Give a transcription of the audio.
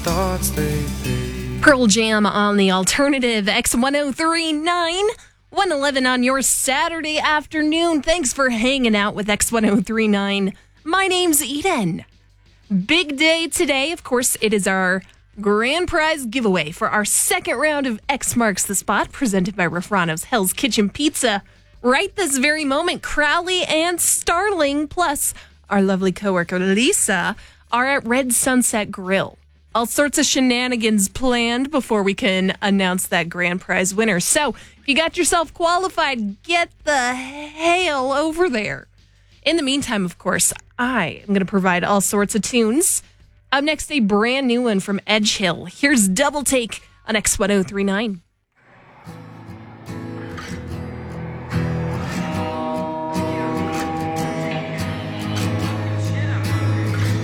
thoughts they fade. Pearl Jam on the alternative X1039. 111 on your Saturday afternoon. Thanks for hanging out with X1039. My name's Eden. Big day today. Of course, it is our grand prize giveaway for our second round of X Marks the Spot, presented by Rafrano's Hell's Kitchen Pizza. Right this very moment, Crowley and Starling, plus our lovely coworker Lisa, are at Red Sunset Grill. All sorts of shenanigans planned before we can announce that grand prize winner. So if you got yourself qualified, get the hell over there. In the meantime, of course, I am going to provide all sorts of tunes. Up next, a brand new one from Edge Hill. Here's Double Take on X1039.